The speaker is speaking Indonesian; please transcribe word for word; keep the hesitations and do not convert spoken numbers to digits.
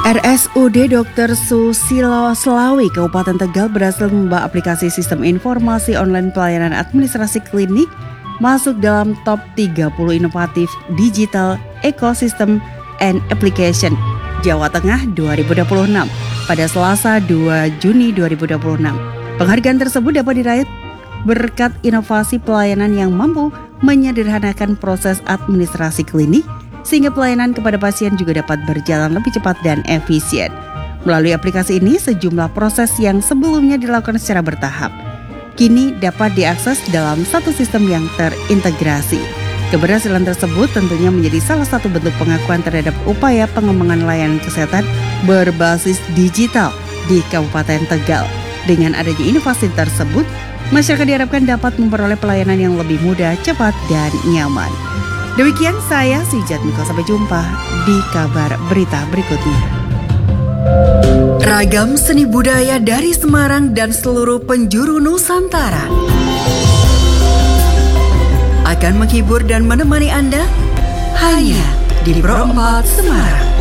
R S U D Dokter Susilo Slawi Kabupaten Tegal berhasil membawa aplikasi sistem informasi online pelayanan administrasi klinik masuk dalam top tiga puluh inovatif digital ecosystem and application Jawa Tengah dua ribu dua puluh enam pada Selasa dua Juni dua ribu dua puluh enam. Penghargaan tersebut dapat diraih berkat inovasi pelayanan yang mampu menyederhanakan proses administrasi klinik sehingga pelayanan kepada pasien juga dapat berjalan lebih cepat dan efisien. Melalui aplikasi ini, sejumlah proses yang sebelumnya dilakukan secara bertahap kini dapat diakses dalam satu sistem yang terintegrasi. Keberhasilan tersebut tentunya menjadi salah satu bentuk pengakuan terhadap upaya pengembangan layanan kesehatan berbasis digital di Kabupaten Tegal. Dengan adanya inovasi tersebut, masyarakat diharapkan dapat memperoleh pelayanan yang lebih mudah, cepat, dan nyaman. Demikian saya Sijat Miko, sampai jumpa di kabar berita berikutnya. Ragam seni budaya dari Semarang dan seluruh penjuru Nusantara akan menghibur dan menemani Anda hanya di Pro empat Semarang.